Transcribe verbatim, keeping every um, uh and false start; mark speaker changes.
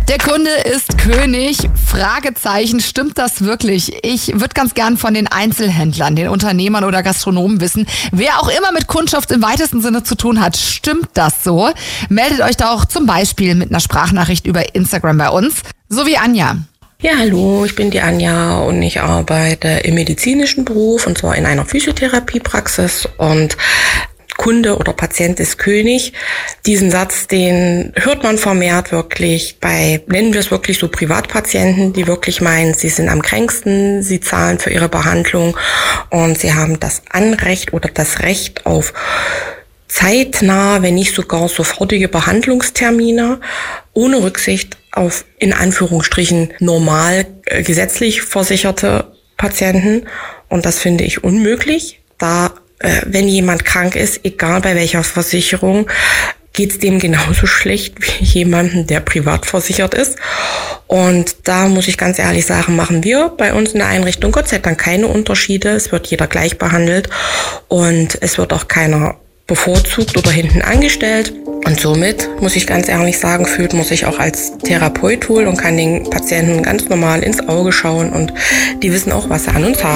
Speaker 1: Der Kunde ist König. Fragezeichen, stimmt das wirklich? Ich würde ganz gern von den Einzelhändlern, den Unternehmern oder Gastronomen wissen, wer auch immer mit Kundschaft im weitesten Sinne zu tun hat. Stimmt das so? Meldet euch da auch zum Beispiel mit einer Sprachnachricht über Instagram bei uns. So wie Anja.
Speaker 2: Ja, hallo, ich bin die Anja und ich arbeite im medizinischen Beruf und zwar in einer Physiotherapiepraxis und Kunde oder Patient ist König. Diesen Satz, den hört man vermehrt wirklich bei, nennen wir es wirklich so Privatpatienten, die wirklich meinen, sie sind am kränksten, sie zahlen für ihre Behandlung und sie haben das Anrecht oder das Recht auf zeitnah, wenn nicht sogar sofortige Behandlungstermine, ohne Rücksicht auf, in Anführungsstrichen, normal äh, gesetzlich versicherte Patienten. Und das finde ich unmöglich, da äh, wenn jemand krank ist, egal bei welcher Versicherung, geht es dem genauso schlecht wie jemandem, der privat versichert ist. Und da muss ich ganz ehrlich sagen, machen wir bei uns in der Einrichtung Gott sei Dank keine Unterschiede. Es wird jeder gleich behandelt und es wird auch keiner bevorzugt oder hinten angestellt. Und somit, muss ich ganz ehrlich sagen, fühlt man sich auch als Therapeut wohl und kann den Patienten ganz normal ins Auge schauen und die wissen auch, was sie an uns haben.